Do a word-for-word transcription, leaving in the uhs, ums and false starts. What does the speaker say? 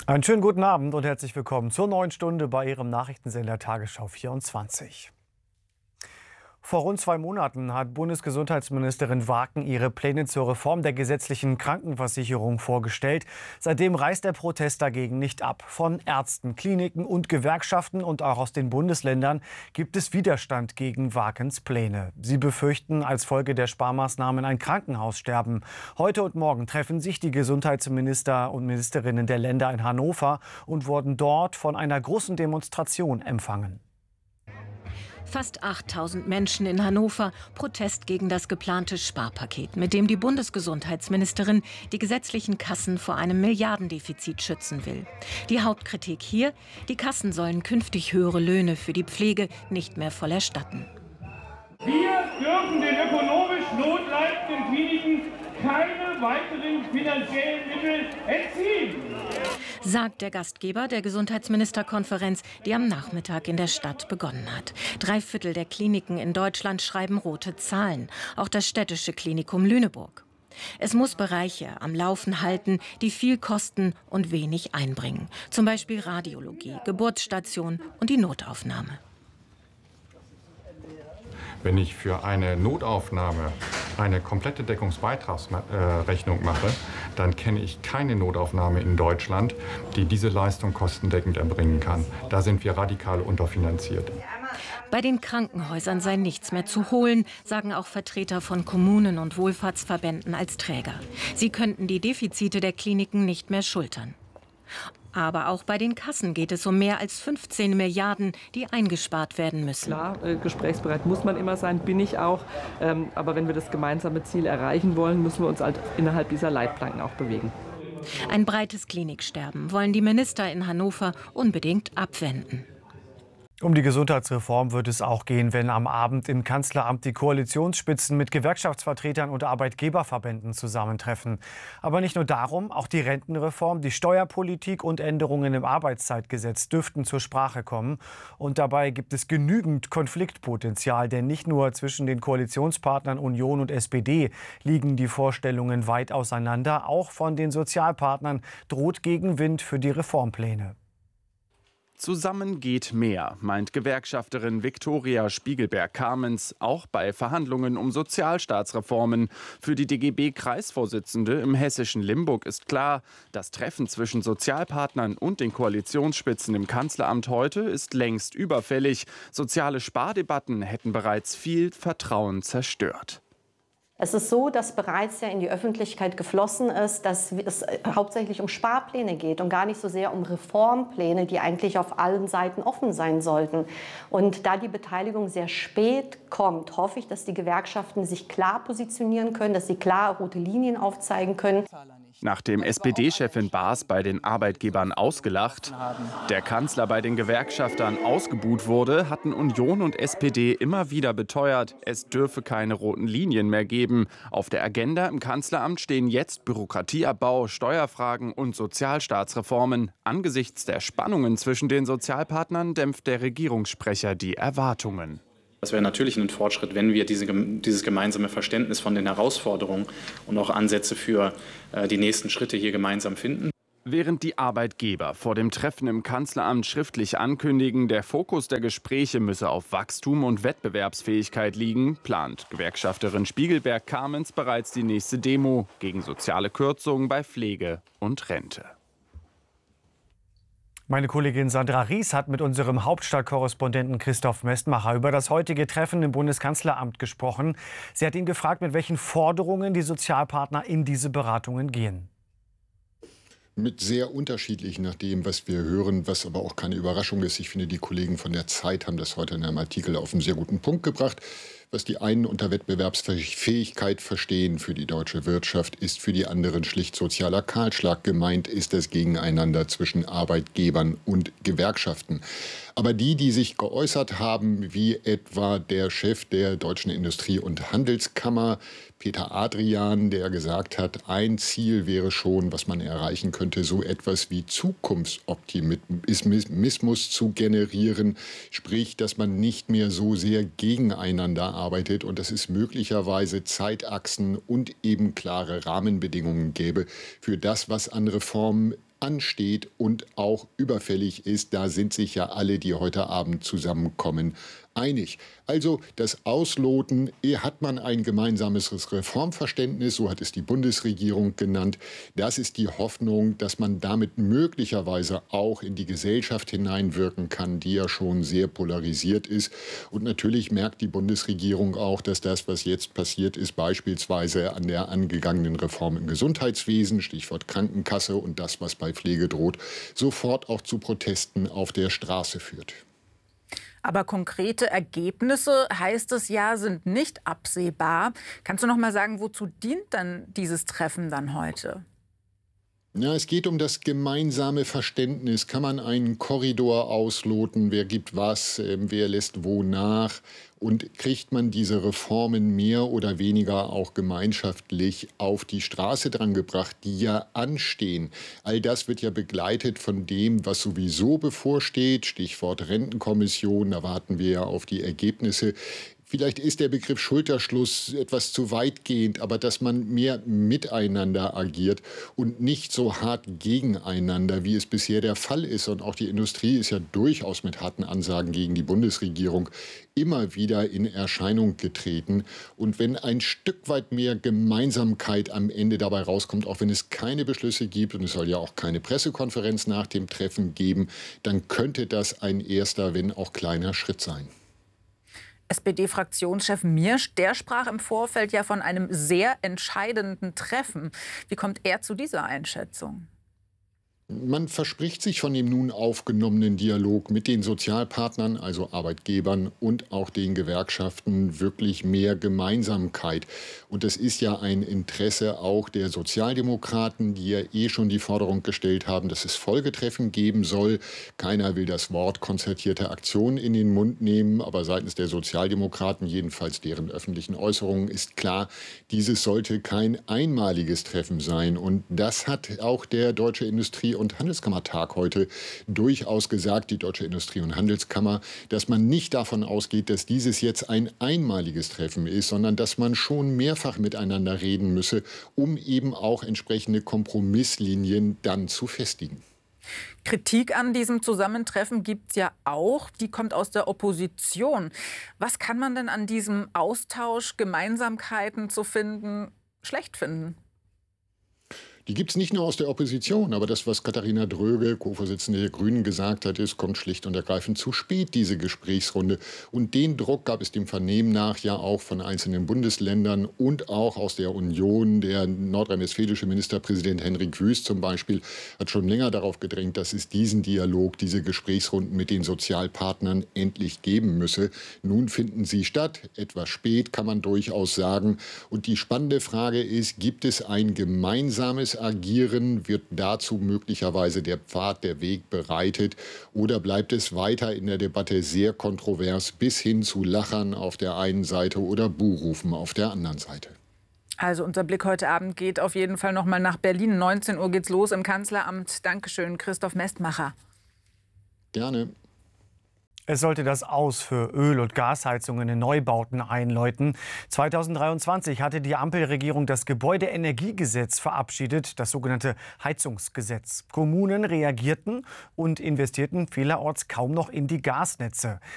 Einen schönen guten Abend und herzlich willkommen zur neuen Stunde bei Ihrem Nachrichtensender Tagesschau vierundzwanzig. Vor rund zwei Monaten hat Bundesgesundheitsministerin Waken ihre Pläne zur Reform der gesetzlichen Krankenversicherung vorgestellt. Seitdem reißt der Protest dagegen nicht ab. Von Ärzten, Kliniken und Gewerkschaften und auch aus den Bundesländern gibt es Widerstand gegen Wakens Pläne. Sie befürchten als Folge der Sparmaßnahmen ein Krankenhaussterben. Heute und morgen treffen sich die Gesundheitsminister und Ministerinnen der Länder in Hannover und wurden dort von einer großen Demonstration empfangen. Fast achttausend Menschen in Hannover, Protest gegen das geplante Sparpaket, mit dem die Bundesgesundheitsministerin die gesetzlichen Kassen vor einem Milliardendefizit schützen will. Die Hauptkritik hier: Die Kassen sollen künftig höhere Löhne für die Pflege nicht mehr voll erstatten. Wir dürfen den ökonomisch notleidenden Kliniken keine weiteren finanziellen Mittel entziehen, sagt der Gastgeber der Gesundheitsministerkonferenz, die am Nachmittag in der Stadt begonnen hat. Drei Viertel der Kliniken in Deutschland schreiben rote Zahlen, auch das städtische Klinikum Lüneburg. Es muss Bereiche am Laufen halten, die viel kosten und wenig einbringen. Zum Beispiel Radiologie, Geburtsstation und die Notaufnahme. Wenn ich für eine Notaufnahme eine komplette Deckungsbeitragsrechnung mache, dann kenne ich keine Notaufnahme in Deutschland, die diese Leistung kostendeckend erbringen kann. Da sind wir radikal unterfinanziert. Bei den Krankenhäusern sei nichts mehr zu holen, sagen auch Vertreter von Kommunen und Wohlfahrtsverbänden als Träger. Sie könnten die Defizite der Kliniken nicht mehr schultern. Aber auch bei den Kassen geht es um mehr als fünfzehn Milliarden, die eingespart werden müssen. Klar, äh, gesprächsbereit muss man immer sein, bin ich auch. Ähm, aber wenn wir das gemeinsame Ziel erreichen wollen, müssen wir uns halt innerhalb dieser Leitplanken auch bewegen. Ein breites Kliniksterben wollen die Minister in Hannover unbedingt abwenden. Um die Gesundheitsreform wird es auch gehen, wenn am Abend im Kanzleramt die Koalitionsspitzen mit Gewerkschaftsvertretern und Arbeitgeberverbänden zusammentreffen. Aber nicht nur darum, auch die Rentenreform, die Steuerpolitik und Änderungen im Arbeitszeitgesetz dürften zur Sprache kommen. Und dabei gibt es genügend Konfliktpotenzial, denn nicht nur zwischen den Koalitionspartnern Union und S P D liegen die Vorstellungen weit auseinander. Auch von den Sozialpartnern droht Gegenwind für die Reformpläne. Zusammen geht mehr, meint Gewerkschafterin Viktoria Spiegelberg-Kamens, auch bei Verhandlungen um Sozialstaatsreformen. Für die D G B-Kreisvorsitzende im hessischen Limburg ist klar, das Treffen zwischen Sozialpartnern und den Koalitionsspitzen im Kanzleramt heute ist längst überfällig. Soziale Spardebatten hätten bereits viel Vertrauen zerstört. Es ist so, dass bereits ja in die Öffentlichkeit geflossen ist, dass es hauptsächlich um Sparpläne geht und gar nicht so sehr um Reformpläne, die eigentlich auf allen Seiten offen sein sollten. Und da die Beteiligung sehr spät kommt, hoffe ich, dass die Gewerkschaften sich klar positionieren können, dass sie klar rote Linien aufzeigen können. Nachdem S P D-Chefin Baas bei den Arbeitgebern ausgelacht, der Kanzler bei den Gewerkschaftern ausgebuht wurde, hatten Union und S P D immer wieder beteuert, es dürfe keine roten Linien mehr geben. Auf der Agenda im Kanzleramt stehen jetzt Bürokratieabbau, Steuerfragen und Sozialstaatsreformen. Angesichts der Spannungen zwischen den Sozialpartnern dämpft der Regierungssprecher die Erwartungen. Das wäre natürlich ein Fortschritt, wenn wir diese, dieses gemeinsame Verständnis von den Herausforderungen und auch Ansätze für äh, die nächsten Schritte hier gemeinsam finden. Während die Arbeitgeber vor dem Treffen im Kanzleramt schriftlich ankündigen, der Fokus der Gespräche müsse auf Wachstum und Wettbewerbsfähigkeit liegen, plant Gewerkschafterin Spiegelberg-Kamens bereits die nächste Demo gegen soziale Kürzungen bei Pflege und Rente. Meine Kollegin Sandra Ries hat mit unserem Hauptstadtkorrespondenten Christoph Mestmacher über das heutige Treffen im Bundeskanzleramt gesprochen. Sie hat ihn gefragt, mit welchen Forderungen die Sozialpartner in diese Beratungen gehen. Mit sehr unterschiedlich nach dem, was wir hören, was aber auch keine Überraschung ist. Ich finde, die Kollegen von der Zeit haben das heute in einem Artikel auf einen sehr guten Punkt gebracht. Was die einen unter Wettbewerbsfähigkeit verstehen für die deutsche Wirtschaft, ist für die anderen schlicht sozialer Kahlschlag. Gemeint ist das Gegeneinander zwischen Arbeitgebern und Gewerkschaften. Aber die, die sich geäußert haben, wie etwa der Chef der Deutschen Industrie- und Handelskammer, Peter Adrian, der gesagt hat, ein Ziel wäre schon, was man erreichen könnte, so etwas wie Zukunftsoptimismus zu generieren. Sprich, dass man nicht mehr so sehr gegeneinander arbeitet und dass es möglicherweise Zeitachsen und eben klare Rahmenbedingungen gäbe für das, was an Reformen ansteht und auch überfällig ist. Da sind sich ja alle, die heute Abend zusammenkommen, einig. Also das Ausloten, hat man ein gemeinsames Reformverständnis, so hat es die Bundesregierung genannt. Das ist die Hoffnung, dass man damit möglicherweise auch in die Gesellschaft hineinwirken kann, die ja schon sehr polarisiert ist. Und natürlich merkt die Bundesregierung auch, dass das, was jetzt passiert ist, beispielsweise an der angegangenen Reform im Gesundheitswesen, Stichwort Krankenkasse und das, was bei Pflege droht, sofort auch zu Protesten auf der Straße führt. Aber konkrete Ergebnisse, heißt es ja, sind nicht absehbar. Kannst du noch mal sagen, wozu dient dann dieses Treffen dann heute? Ja, es geht um das gemeinsame Verständnis. Kann man einen Korridor ausloten? Wer gibt was? Wer lässt wo nach? Und kriegt man diese Reformen mehr oder weniger auch gemeinschaftlich auf die Straße drangebracht, die ja anstehen? All das wird ja begleitet von dem, was sowieso bevorsteht. Stichwort Rentenkommission, da warten wir ja auf die Ergebnisse. Vielleicht ist der Begriff Schulterschluss etwas zu weitgehend, aber dass man mehr miteinander agiert und nicht so hart gegeneinander, wie es bisher der Fall ist. Und auch die Industrie ist ja durchaus mit harten Ansagen gegen die Bundesregierung immer wieder in Erscheinung getreten. Und wenn ein Stück weit mehr Gemeinsamkeit am Ende dabei rauskommt, auch wenn es keine Beschlüsse gibt und es soll ja auch keine Pressekonferenz nach dem Treffen geben, dann könnte das ein erster, wenn auch kleiner Schritt sein. S P D-Fraktionschef Miersch, der sprach im Vorfeld ja von einem sehr entscheidenden Treffen. Wie kommt er zu dieser Einschätzung? Man verspricht sich von dem nun aufgenommenen Dialog mit den Sozialpartnern, also Arbeitgebern und auch den Gewerkschaften, wirklich mehr Gemeinsamkeit. Und das ist ja ein Interesse auch der Sozialdemokraten, die ja eh schon die Forderung gestellt haben, dass es Folgetreffen geben soll. Keiner will das Wort konzertierte Aktion in den Mund nehmen, aber seitens der Sozialdemokraten, jedenfalls deren öffentlichen Äußerungen, ist klar, dieses sollte kein einmaliges Treffen sein. Und das hat auch der Deutsche Industrie- und Handelskammertag heute durchaus gesagt, die Deutsche Industrie- und Handelskammer, dass man nicht davon ausgeht, dass dieses jetzt ein einmaliges Treffen ist, sondern dass man schon mehrfach miteinander reden müsse, um eben auch entsprechende Kompromisslinien dann zu festigen. Kritik an diesem Zusammentreffen gibt es ja auch. Die kommt aus der Opposition. Was kann man denn an diesem Austausch, Gemeinsamkeiten zu finden, schlecht finden? Die gibt es nicht nur aus der Opposition, aber das, was Katharina Dröge, Co-Vorsitzende der Grünen, gesagt hat, ist, kommt schlicht und ergreifend zu spät, diese Gesprächsrunde. Und den Druck gab es dem Vernehmen nach ja auch von einzelnen Bundesländern und auch aus der Union. Der nordrhein-westfälische Ministerpräsident Henrik Wüst zum Beispiel hat schon länger darauf gedrängt, dass es diesen Dialog, diese Gesprächsrunden mit den Sozialpartnern endlich geben müsse. Nun finden sie statt, etwas spät, kann man durchaus sagen. Und die spannende Frage ist, gibt es ein gemeinsames Agieren, wird dazu möglicherweise der Pfad, der Weg bereitet oder bleibt es weiter in der Debatte sehr kontrovers bis hin zu Lachern auf der einen Seite oder Buhrufen auf der anderen Seite? Also unser Blick heute Abend geht auf jeden Fall noch mal nach Berlin. neunzehn Uhr geht's los im Kanzleramt. Dankeschön, Christoph Mestmacher. Gerne. Es sollte das Aus für Öl- und Gasheizungen in Neubauten einläuten. zweitausenddreiundzwanzig hatte die Ampelregierung das Gebäudeenergiegesetz verabschiedet, das sogenannte Heizungsgesetz. Kommunen reagierten und investierten vielerorts kaum noch in die Gasnetze.